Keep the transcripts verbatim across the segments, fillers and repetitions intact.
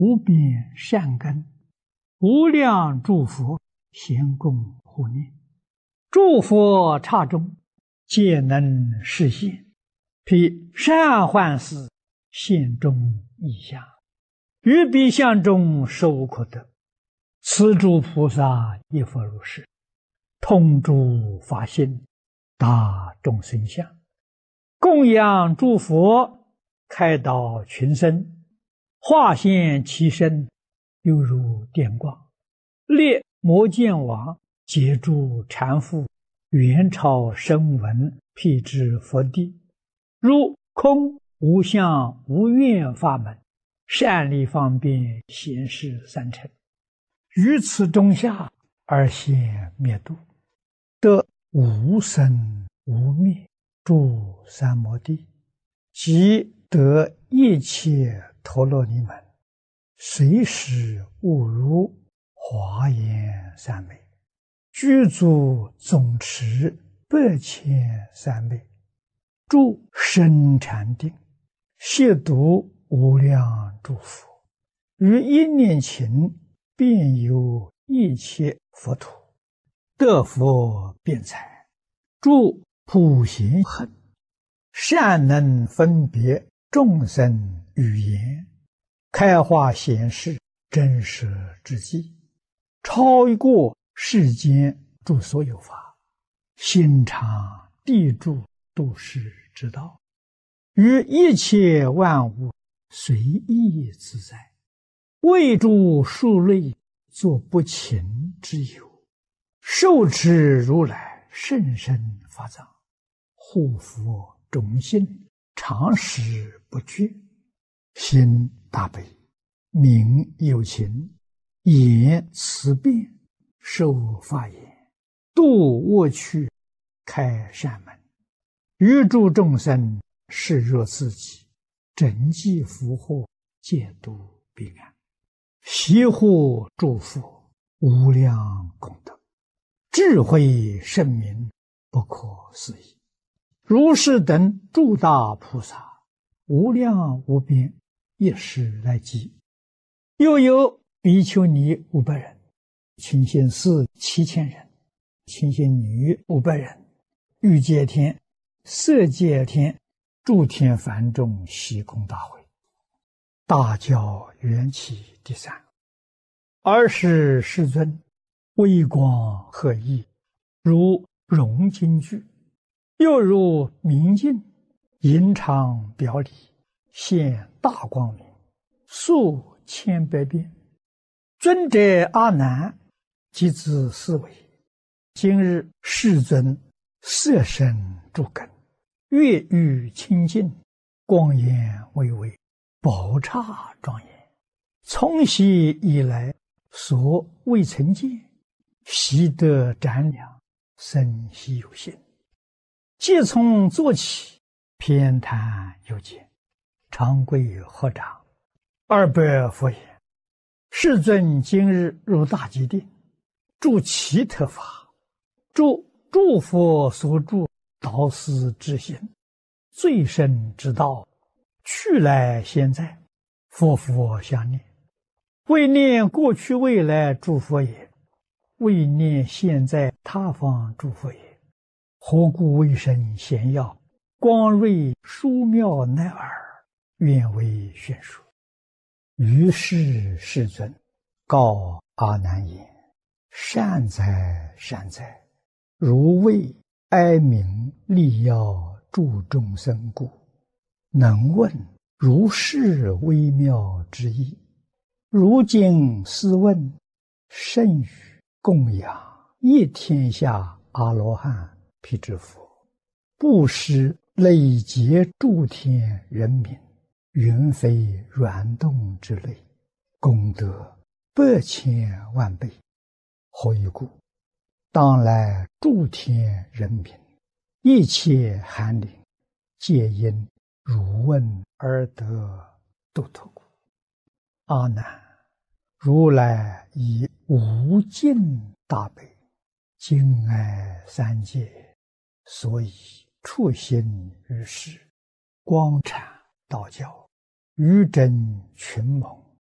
无边善根，无量诸佛咸共护念，诸佛刹中皆能实现，辟善幻事现中异相，于彼相中实无可得。此诸菩萨亦复如是，通诸法性，达众生相，供养诸佛，开导群生，化现其身，犹如电光，列摩见王，解诸禅父，元朝声闻，辟支佛地，如空无相无愿法门，善利方便显示三乘，于此中下而现灭度，得无生无灭诸三摩地，即得一切陀罗尼门，随时悟如华严三昧，具足总持百千三昧，住深禅定，亵渎无量诸佛，于一念勤遍游一切佛土，得佛辩才，住普贤行，善能分别众生语言，开化显示真实之际，超过世间诸所有法，心常地住度世之道，于一切万物随意自在，为诸数类作不勤之有，受持如来甚深法藏，护佛种心，常时不绝，心大悲，名有情，言慈辩，受法言，度恶趣，开善门，于诸众生视若自己，整济福祸，戒度彼岸，悉护诸佛，无量功德，智慧圣明，不可思议。如是等诸大菩萨，无量无边，一时来集。又有比丘尼五百人，清心寺七千人，清心女五百人，欲界天、色界天、诸天梵众悉空大会，大教缘起第三。尔时世尊微光赫熠，如融金具，又如明镜，银常表里，现大光明，数千百变。尊者阿难即自思维，今日世尊色身诸根，月欲清净，光颜巍巍，宝刹庄严，从昔以来所未曾见，习得瞻量，生悉有心。即从坐起，偏袒有见，长跪合掌，二百佛言：世尊今日入大吉定，住奇特法，住诸佛所住导师之行，最深之道，去来现在，佛佛相念，为念过去未来诸佛也，为念现在他方诸佛也。何故为身显耀，光瑞殊妙乃尔，愿为宣说。于是世尊告阿难言：善哉善哉，如为哀鸣利要助众生故，能问如是微妙之意。如今斯问，甚于供养一天下阿罗汉辟支佛，布施累劫诸天人民，云飞软动之类，功德百千万倍。何以故？当来诸天人民，一切寒灵，皆因汝问而得度脱故。阿难，如来以无尽大悲，敬爱三界，所以处心于世，光阐道教，于真群蒙，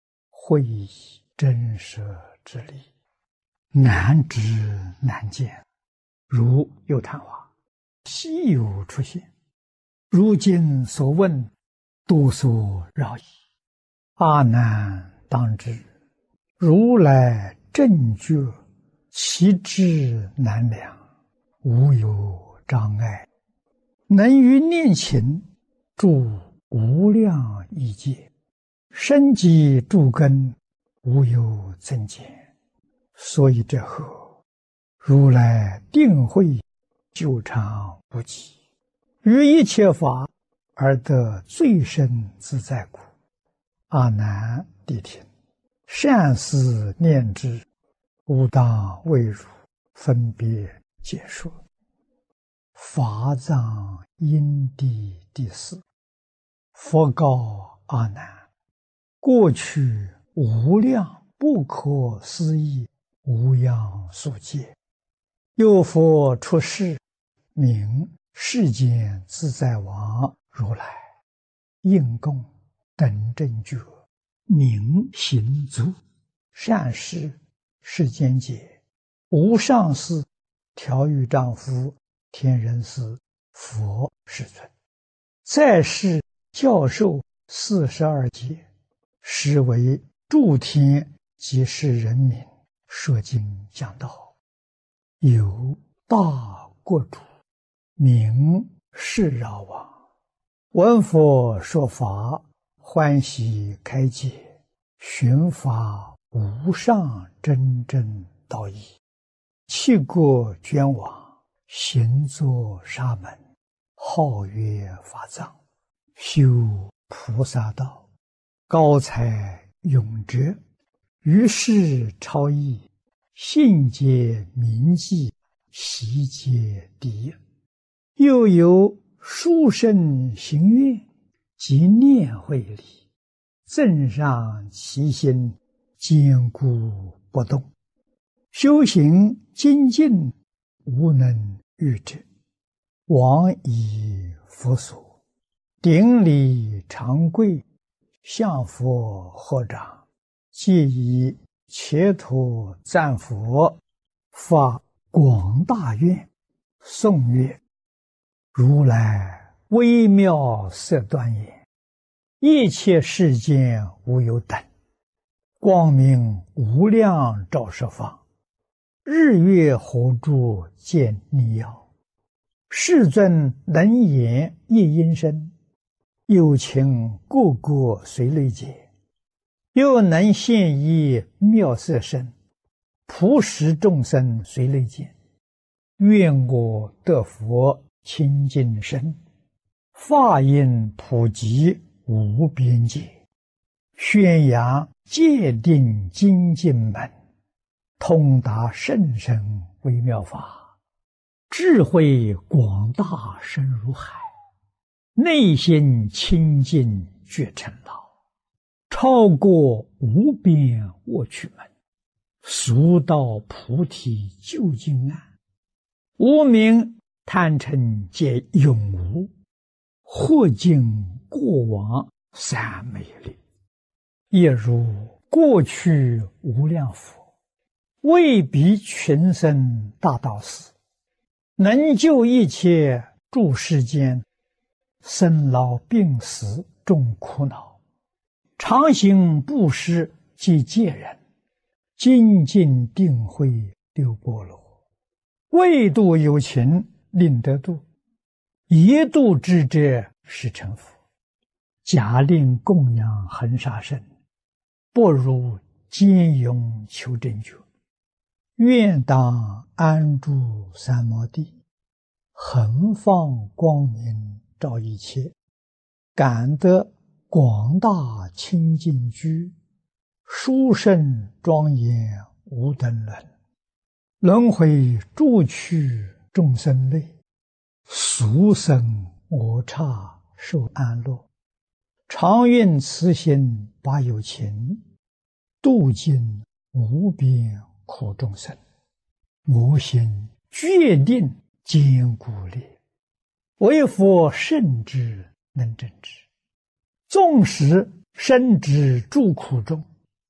会以真实之理，难知难见，如有昙花，稀有出现。如今所问，多所扰矣。阿难当知，如来正觉，其智难量，无有障碍，能于念勤住无量亿劫，深积诸根，无有增减。所以这后，如来定慧久长不极，于一切法而得最深自在故。阿难谛听，善思念之，吾当为汝分别解说。法藏因地第四。佛告阿难：过去无量不可思议无量数劫，有佛出世，名世间自在王如来，应供等正觉，名行足，善事世间解，无上士、调御丈夫、天人师、佛世尊，在世教授四十二劫，实为诸天及世人民说经讲道。有大国主，名释饶王，闻佛说法，欢喜开解，寻法无上真正道义，弃国捐往，行作沙门，号曰法藏，修菩萨道，高才永哲，于世超逸，信解铭记，习皆第一。又有殊胜行愿及念慧力，增上其心，坚固不动，修行精进，无能御之。往以佛所，顶礼长跪，向佛合掌，皆以切土赞佛，发广大愿，颂曰：如来微妙色端严，一切世间无有等，光明无量照十方，日月火柱见逆耀，世尊能言一音声，有情个个随类解，又能现一妙色身，普使众生随类见。愿我得佛清净身，法音普及无边界，宣扬戒定精进门，通达甚深微妙法，智慧广大深如海，内心清净觉成道，超过无边卧趣门，速到菩提究竟岸，无明贪嗔皆永无，或尽过往三昧力。也如过去无量佛，为彼群生大道士，能救一切诸世间生老病死众苦恼，常行布施及戒人，精进定慧六波罗，为度有情令得度，一度之者是成佛。假令供养恒沙身，不如坚勇求真觉。愿当安住三摩地，恒放光明照一切，感得广大清净居，殊胜庄严无等伦。轮回诸趣众生类，俗生我刹受安乐。常愿慈心把有情，度尽无边苦众生。我心决定坚固力，为佛圣之能正之。纵使身之诸苦中，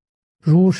如